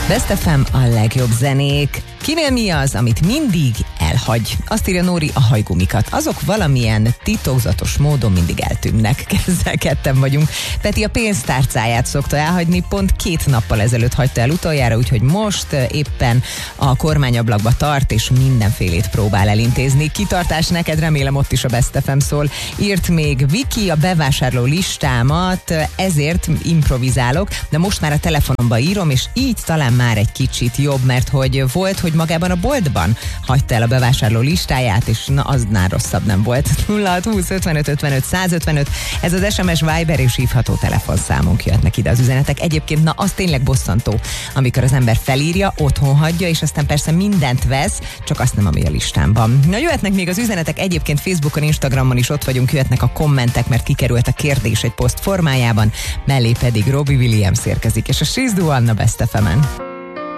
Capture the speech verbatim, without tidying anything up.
Best ef em a legjobb zenék. Kinél mi az, amit mindig elhagy? Azt írja Nóri, a hajgumikat. Azok valamilyen titokzatos módon mindig eltűnnek. Ezzel ketten vagyunk. Peti a pénztárcáját szokta elhagyni, pont két nappal ezelőtt hagyta el utoljára, úgyhogy most éppen a kormányablakba tart, és mindenfélét próbál elintézni. Kitartás neked, remélem ott is a Best ef em szól. Írt még Viki, a bevásárló listámat, ezért improvizálok, de most már a telefonomba írom, és így talán már egy kicsit jobb, mert hogy volt, hogy magában a boltban hagyta el a bevásárló listáját, és na, aznál rosszabb nem volt. nulla hat húsz ötvenöt ötvenöt százötvenöt, ez az es em es, Viber és hívható telefonszámunk, jöhetnek ide az üzenetek. Egyébként na, az tényleg bosszantó, amikor az ember felírja, otthon hagyja, és aztán persze mindent vesz, csak azt nem, ami a listámban. Na, jöhetnek még az üzenetek, egyébként Facebookon, Instagramon is ott vagyunk, jöhetnek a kommentek, mert kikerült a kérdés egy poszt formájában, mellé pedig Robbie Williams érkezik, és a She's the One a Best ef emen.